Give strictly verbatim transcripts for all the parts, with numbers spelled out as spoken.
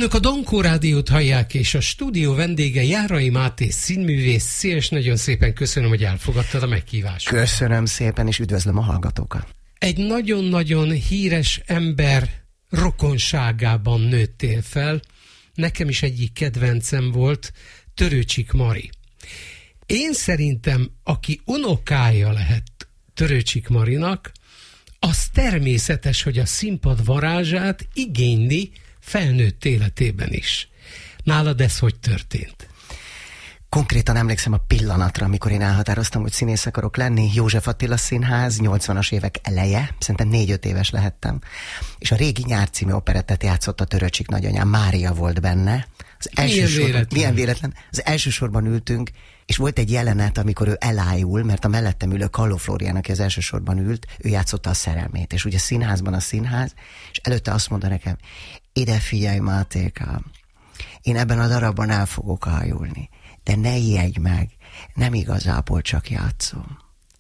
Önök a Dankó Rádiót hallják, és a stúdió vendége Járai Máté színművész. Szia, és nagyon szépen köszönöm, hogy elfogadtad a meghívást. Köszönöm szépen, és üdvözlöm a hallgatókat. Egy nagyon-nagyon híres ember rokonságában nőttél fel. Nekem is egyik kedvencem volt, Törőcsik Mari. Én szerintem, aki unokája lehet Törőcsik Marinak, az természetes, hogy a színpad varázsát igényli felnőtt életében is. Nálad ez hogy történt? Konkrétan emlékszem a pillanatra, amikor én elhatároztam, hogy színész akarok lenni. József Attila Színház, nyolcvanas évek eleje, szerintem négy-öt éves lehettem. És a Régi Nyár című operettet játszott a Törőcsik nagyanyám, Mária volt benne. Az első milyen sorban, véletlen. Milyen véletlen. Az első sorban ültünk, és volt egy jelenet, amikor ő elájul, mert a mellettem ülő Kalló Flórián, aki az első sorban ült, ő játszotta a szerelmét. És ugye színházban a színház, és előtte azt mondta nekem, ide figyelj, Mátéka, én ebben a darabban el fogok ájulni, de ne ijedj meg, nem igazából csak játszom.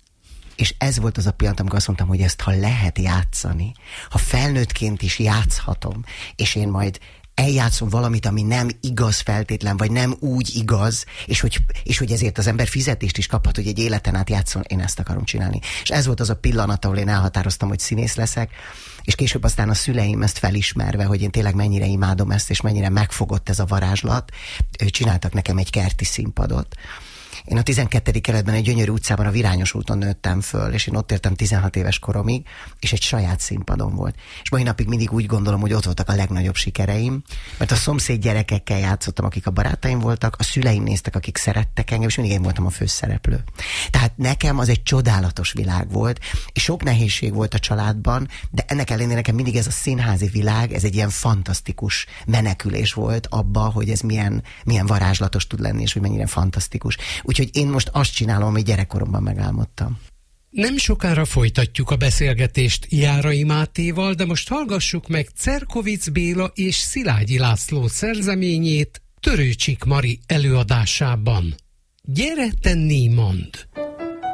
És ez volt az a pillanat, amikor azt mondtam, hogy ezt ha lehet játszani, ha felnőttként is játszhatom, és én majd eljátszom valamit, ami nem igaz feltétlen, vagy nem úgy igaz, és hogy, és hogy ezért az ember fizetést is kaphat, hogy egy életen át játszon, én ezt akarom csinálni. És ez volt az a pillanat, ahol én elhatároztam, hogy színész leszek, és később aztán a szüleim ezt felismerve, hogy én tényleg mennyire imádom ezt, és mennyire megfogott ez a varázslat, csináltak nekem egy kerti színpadot. Én a tizenkettedik keretben egy gyönyörű utcában, a Virányos úton nőttem föl, és én ott értem tizenhat éves koromig, és egy saját színpadom volt. És mai napig mindig úgy gondolom, hogy ott voltak a legnagyobb sikereim, mert a szomszéd gyerekekkel játszottam, akik a barátaim voltak, a szüleim néztek, akik szerettek engem, és mindig én voltam a főszereplő. Tehát nekem az egy csodálatos világ volt, és sok nehézség volt a családban, de ennek ellenére nekem mindig ez a színházi világ, ez egy ilyen fantasztikus menekülés volt abba, hogy ez milyen, milyen varázslatos tud lenni, és hogy mennyire fantasztikus. Úgyhogy én most azt csinálom, amit gyerekkoromban megálmodtam. Nem sokára folytatjuk a beszélgetést Járai Mátéval, de most hallgassuk meg Cerkovics Béla és Szilágyi László szerzeményét Törőcsik Mari előadásában. Gyere, te Niemand!